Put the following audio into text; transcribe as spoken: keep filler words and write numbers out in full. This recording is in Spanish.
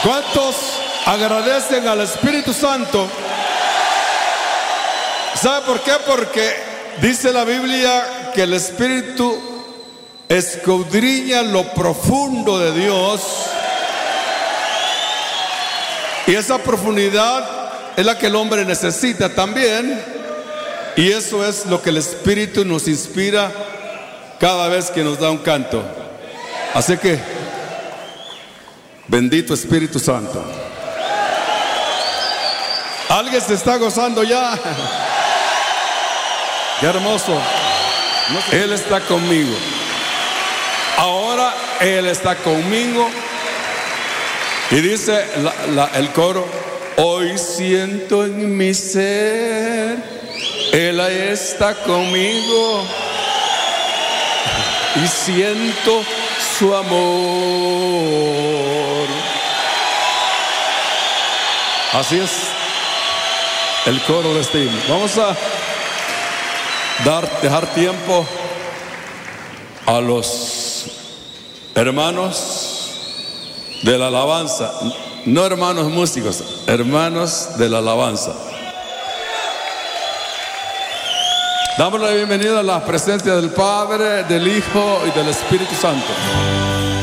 ¿Cuántos agradecen al Espíritu Santo? ¿Sabe por qué? Porque dice la Biblia que el Espíritu escudriña lo profundo de Dios, y esa profundidad es la que el hombre necesita también, y eso es lo que el Espíritu nos inspira cada vez que nos da un canto. Así que bendito Espíritu Santo. ¿Alguien se está gozando ya? Qué hermoso. Él está conmigo. Ahora Él está conmigo. Y dice la, la, el coro: hoy siento en mi ser, Él está conmigo, y siento su amor. Así es el coro de este himno. Vamos a dar, dejar tiempo a los hermanos de la alabanza, no hermanos músicos, hermanos de la alabanza. Damos la bienvenida a la presencia del Padre, del Hijo y del Espíritu Santo.